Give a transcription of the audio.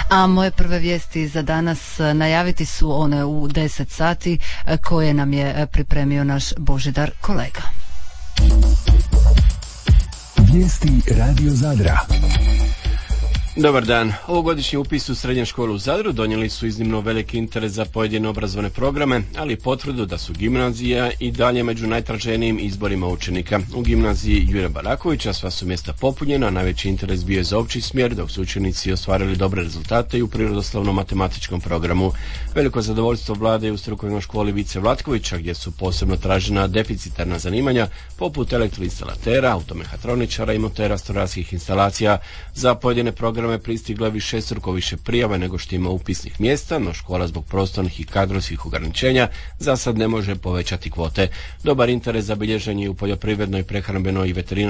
A moje prve vijesti za danas najaviti su one u 10 sati koje nam je pripremio naš Božidar kolega. Vijesti Radio Zadra. Dobar dan. Ovogodišnji upis u srednje škole u Zadru donijeli su iznimno veliki interes za pojedine obrazovne programe, ali i potvrdu da su gimnazija i dalje među najtraženijim izborima učenika. U gimnaziji Jure Barakovića sva su mjesta popunjena, najveći interes bio je za opći smjer, dok su učenici ostvarili dobre rezultate i u prirodoslovno-matematičkom programu. Veliko zadovoljstvo vlada i u strukovnoj školi Vice Vlatkovića, gdje su posebno tražena deficitarna zanimanja poput elektroinstalatera, automehatroničara i montera strojarskih instalacija. Za pojedine programe pristiglo je višestruko više prijava nego što ima upisnih mjesta, no škola zbog prostornih i kadrovskih ograničenja za sad ne može povećati kvote. Dobar interes zabilježen je u poljoprivrednoj, prehrambenoj i veterinarskoj